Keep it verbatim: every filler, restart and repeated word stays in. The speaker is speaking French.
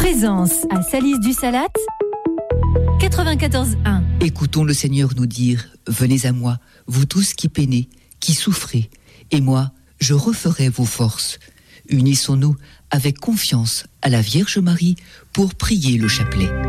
Plaisance à Salis-du-Salat, quatre-vingt-quatorze un. Écoutons le Seigneur nous dire, venez à moi, vous tous qui peinez, qui souffrez, et moi, je referai vos forces. Unissons-nous avec confiance à la Vierge Marie pour prier le chapelet.